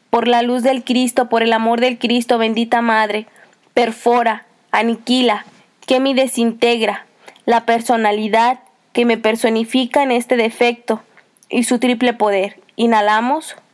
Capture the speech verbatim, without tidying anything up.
Por la luz del Cristo, por el amor del Cristo, bendita Madre, perfora, aniquila, quema y desintegra la personalidad que me personifica en este defecto y su triple poder. Inhalamos.